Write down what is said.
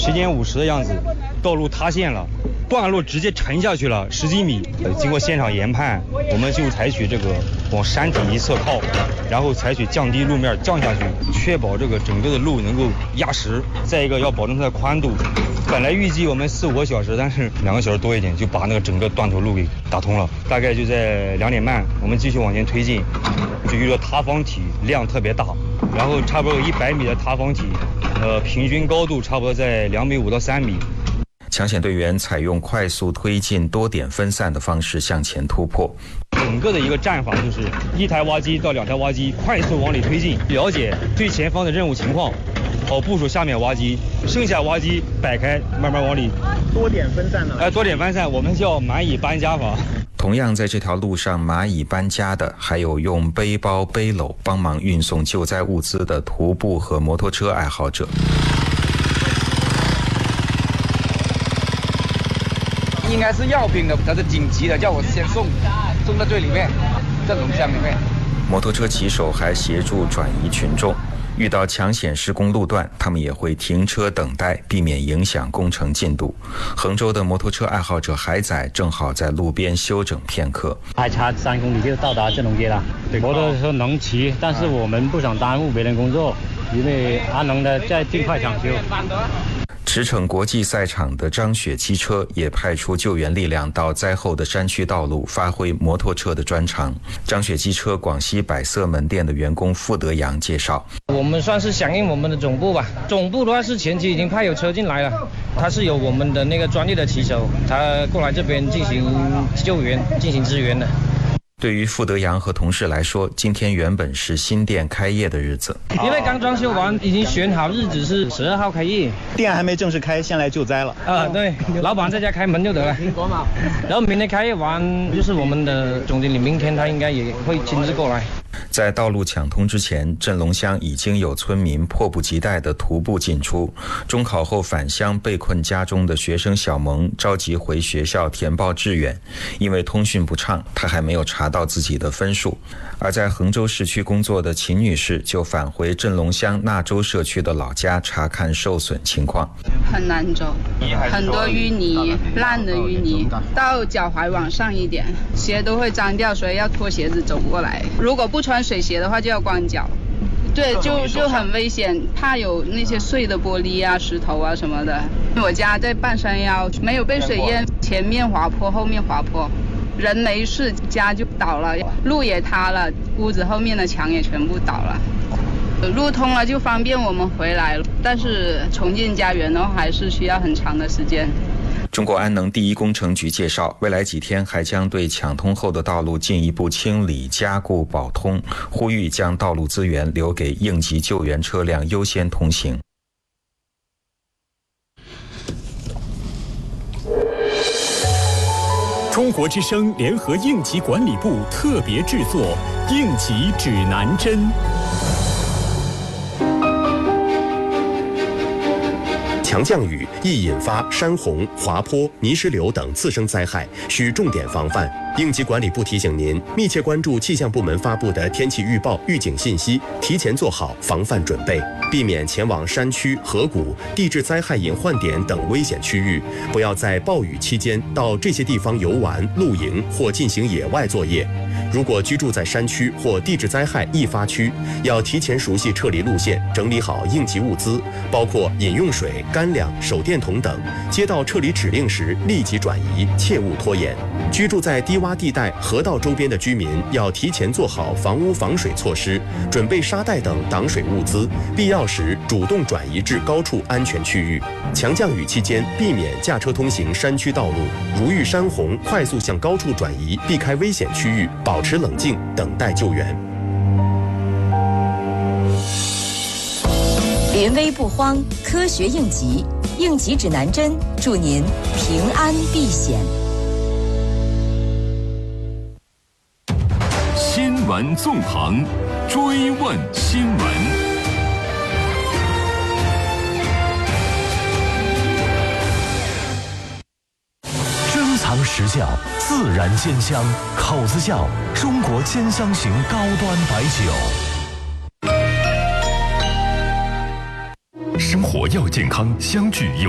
10.50的样子，道路塌陷了，段路直接沉下去了10几米。经过现场研判，我们就采取这个往山体一侧靠，然后采取降低路面降下去，确保这个整个的路能够压实。再一个要保证它的宽度。本来预计我们4、5个小时，但是2个小时多一点就把那个整个断头路给打通了。大概就在2点半，我们继续往前推进，就遇到塌方体量特别大，然后差不多有100米的塌方体，平均高度差不多在2.5米到3米。 抢险队员采用快速推进、多点分散的方式向前突破。 整个的一个战法就是1台挖机到2台挖机，快速往里推进，了解最前方的任务情况，好部署下面挖机，剩下挖机摆开，慢慢往里。 多点分散呢？ 多点分散，我们叫蚂蚁搬家法。 同样在这条路上蚂蚁搬家的，还有用背包背篓帮忙运送救灾物资的徒步和摩托车爱好者。 应该是药品的，它是紧急的，叫我先送到最里面，镇龙乡里面。 摩托车骑手还协助转移群众，遇到抢险施工路段，他们也会停车等待，避免影响工程进度。衡州的摩托车爱好者海仔正好在路边休整片刻。 还差3公里就到达镇龙街了。摩托车能骑，但是我们不想耽误别人工作，因为安能的在尽快抢修。 驰骋国际赛场的张雪机车也派出救援力量到灾后的山区道路，发挥摩托车的专长。张雪机车广西百色门店的员工付德阳介绍， 我们算是响应我们的总部吧。总部的话是前期已经派有车进来了，他是有我们的那个专业的骑手，他过来这边进行救援、进行支援的。 对于付德阳和同事来说，今天原本是新店开业的日子， 因为刚装修完，已经选好日子是12号开业， 店还没正式开，先来救灾了。 对，老板在家开门就得了。然后明天开业完，就是我们的总经理，明天他应该也会亲自过来。 在道路抢通之前，镇龙乡已经有村民迫不及待地徒步进出。中考后返乡被困家中的学生小萌着急回学校填报志愿，因为通讯不畅，他还没有查到自己的分数。而在衡州市区工作的秦女士就返回镇龙乡纳州社区的老家查看受损情况。 很难走，很多淤泥，烂的淤泥，到脚踝往上一点，鞋都会脏掉，所以要脱鞋子走过来。如果不穿水鞋的话，就要光脚。对，就很危险，怕有那些碎的玻璃啊、石头啊什么的。我家在半山腰，没有被水淹，前面滑坡，后面滑坡，人没事，家就倒了，路也塌了，屋子后面的墙也全部倒了。路通了就方便我们回来了，但是重建家园的话还是需要很长的时间。 中国安能第一工程局介绍，未来几天还将对抢通后的道路进一步清理、加固、保通，呼吁将道路资源留给应急救援车辆优先通行。 中国之声联合应急管理部特别制作《应急指南针》。 强降雨易引发山洪、滑坡、泥石流等次生灾害，需重点防范。应急管理部提醒您，密切关注气象部门发布的天气预报、预警信息，提前做好防范准备，避免前往山区、河谷、地质灾害隐患点等危险区域。不要在暴雨期间到这些地方游玩、露营或进行野外作业。如果居住在山区或地质灾害易发区，要提前熟悉撤离路线，整理好应急物资，包括饮用水、干粮、手电筒等。接到撤离指令时立即转移，切勿拖延。居住在低洼地带、河道周边的居民要提前做好防污防水措施，准备沙袋等挡水物资，必要时主动转移至高处安全区域。强降雨期间，避免驾车通行山区道路，如遇山洪，快速向高处转移，避开危险区域，保持冷静，等待救援。 临危不慌，科学应急，应急指南针，祝您平安避险。 新闻纵横，追问新闻。珍藏实窖，自然鲜香，口子窖，中国兼香型高端白酒。生活要健康，相聚又